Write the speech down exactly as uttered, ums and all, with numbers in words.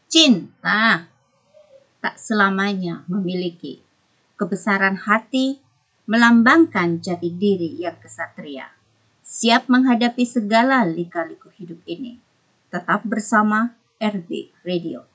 Cinta tak selamanya memiliki kebesaran hati, melambangkan jati diri yang kesatria, siap menghadapi segala lika-liku hidup ini. Tetap bersama R B Radio.